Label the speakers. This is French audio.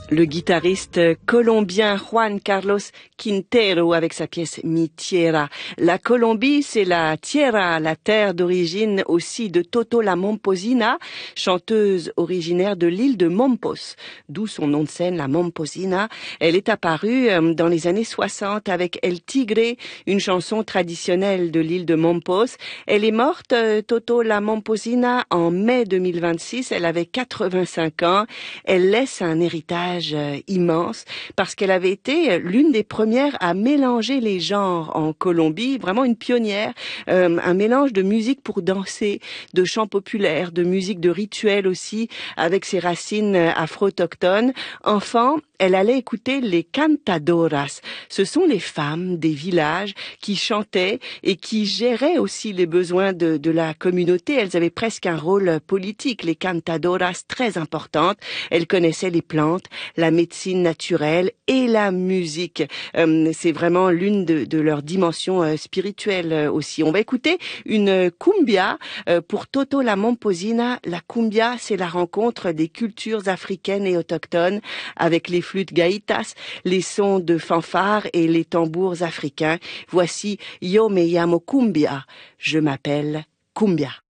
Speaker 1: Le guitariste colombien Juan Carlos Quintero avec sa pièce Mi Tierra. La Colombie, c'est la tierra, la terre d'origine aussi de Toto la Momposina, chanteuse originaire de l'île de Mompos, d'où son nom de scène, la Momposina. Elle est apparue dans les années 60 avec El Tigre, une chanson traditionnelle de l'île de Mompos. Elle est morte, Toto la Momposina, en mai 2026. Elle avait 85 ans. Elle laisse un héritage immense parce qu'elle avait été l'une des premières à mélanger les genres en Colombie, vraiment une pionnière, un mélange de musique pour danser, de chants populaires, de musique de rituel aussi, avec ses racines afro-autochtones. Enfant, elle allait écouter les cantadoras. Ce sont les femmes des villages qui chantaient et qui géraient aussi les besoins de la communauté. Elles avaient presque un rôle politique, les cantadoras, très importantes. Elles connaissaient les plantes, la médecine naturelle et la musique. C'est vraiment l'une de leurs dimensions spirituelles aussi. On va écouter une cumbia pour Toto la Momposina. La cumbia, c'est la rencontre des cultures africaines et autochtones avec les flûtes gaïtas, les sons de fanfare et les tambours africains. Voici Yo me llamo cumbia, je m'appelle cumbia.